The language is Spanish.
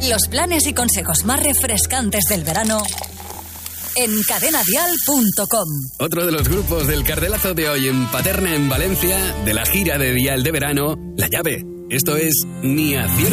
Los planes y consejos más refrescantes del verano en cadenadial.com. Otro de los grupos del cartelazo de hoy en Paterna, en Valencia, de la gira de Dial de verano, La Llave. Esto es Ni Acierto